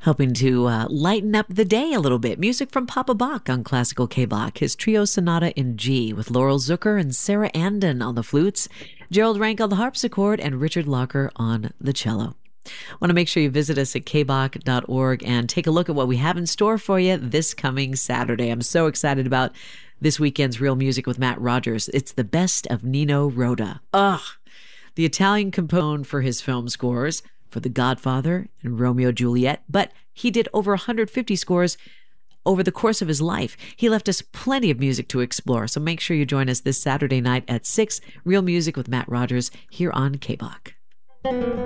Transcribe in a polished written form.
helping to lighten up the day a little bit. Music from Papa Bach on Classical K-Block, his trio sonata in G with Laurel Zucker and Sarah Andon on the flutes, Gerald Rank on the harpsichord, and Richard Locker on the cello. Want to make sure you visit us at kbach.org and take a look at what we have in store for you this coming Saturday. I'm so excited about this weekend's Real Music with Matt Rogers. It's the best of Nino Rota. The Italian composer for his film scores for The Godfather and Romeo and Juliet, but he did over 150 scores over the course of his life. He left us plenty of music to explore, so make sure you join us this Saturday night at 6, Real Music with Matt Rogers, here on KBach.